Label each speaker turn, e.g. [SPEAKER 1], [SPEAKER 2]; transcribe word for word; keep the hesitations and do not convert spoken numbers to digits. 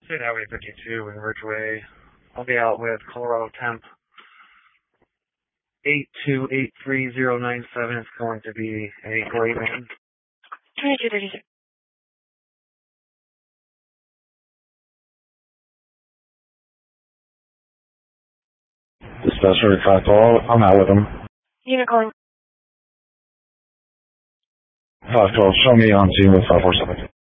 [SPEAKER 1] State Highway fifty-two in Ridgeway. I'll be out with Colorado Temp eight two eight three zero nine seven. It's going to be a great man.
[SPEAKER 2] twenty-two thirty-six.
[SPEAKER 3] Dispatcher, five call. I'm out with him.
[SPEAKER 2] Unit calling.
[SPEAKER 3] five call. Show me on scene with five four seven.